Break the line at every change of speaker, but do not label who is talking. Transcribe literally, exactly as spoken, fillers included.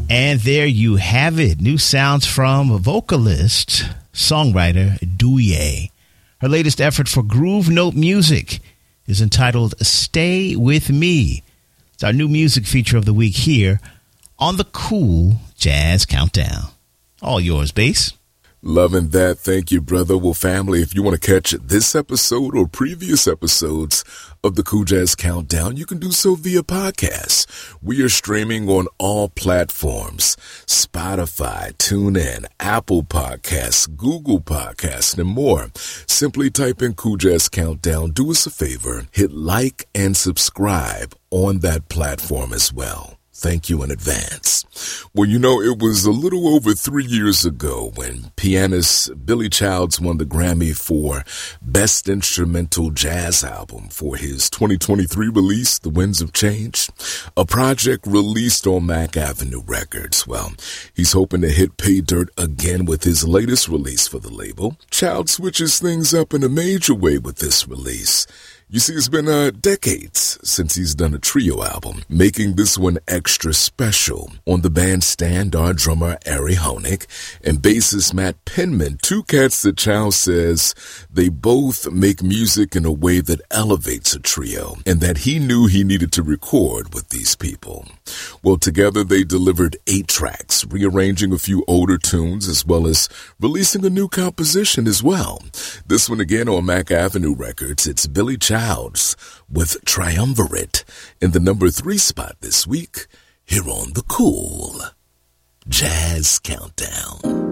And there you have it. New sounds from vocalist, songwriter Douye. Her latest effort for Groove Note Music is entitled Stay With Me. It's our new music feature of the week here on the Cool Jazz Countdown. All yours, Bass.
Loving that. Thank you, brother. Well, family, if you want to catch this episode or previous episodes of the Cool Jazz Countdown, you can do so via podcast. We are streaming on all platforms: Spotify, TuneIn, Apple Podcasts, Google Podcasts, and more. Simply type in Cool Jazz Countdown. Do us a favor. Hit like and subscribe on that platform as well. Thank you in advance. Well, you know, it was a little over three years ago when pianist Billy Childs won the Grammy for Best Instrumental Jazz Album for his twenty twenty-three release, The Winds of Change, a project released on Mack Avenue Records. Well, he's hoping to hit pay dirt again with his latest release for the label. Childs switches things up in a major way with this release. You see, it's been uh, decades since he's done a trio album, making this one extra special. On the bandstand are drummer Ari Honig and bassist Matt Penman, two cats that Chow says they both make music in a way that elevates a trio, and that he knew he needed to record with these people. Well, together they delivered eight tracks, rearranging a few older tunes as well as releasing a new composition as well. This one again on Mack Avenue Records. It's Billy Childs with Triumvirate in the number three spot this week here on the Cool Jazz Countdown.